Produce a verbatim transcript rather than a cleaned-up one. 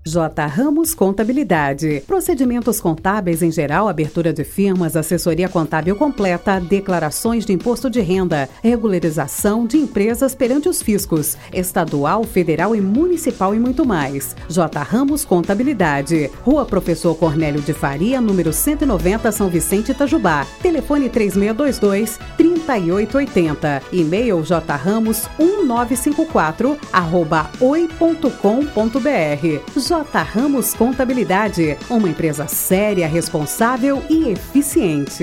J. Ramos Contabilidade. Procedimentos contábeis em geral, abertura de firmas, assessoria contábil completa, declarações de imposto de renda, regularização de empresas perante os fiscos, estadual, federal e municipal e muito mais. J. Ramos Contabilidade. Rua Professor Cornélio de Faria, número cento e noventa, São Vicente, Itajubá. Telefone três seis dois dois, três oito oito zero. E-mail jramos um nove cinco quatro arroba oi ponto com ponto br. J. Ramos Contabilidade, uma empresa séria, responsável e eficiente.